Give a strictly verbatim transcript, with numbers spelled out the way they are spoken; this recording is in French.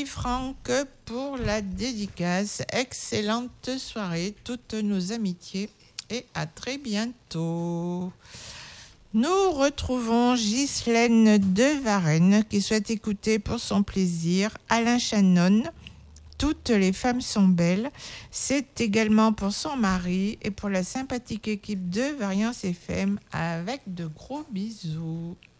Franck pour la dédicace. Excellente soirée, toutes nos amitiés et à très bientôt. Nous retrouvons Ghislaine de Varennes qui souhaite écouter pour son plaisir Alain Chanon. Toutes les femmes sont belles. C'est également pour son mari et pour la sympathique équipe de Variance F M avec de gros bisous.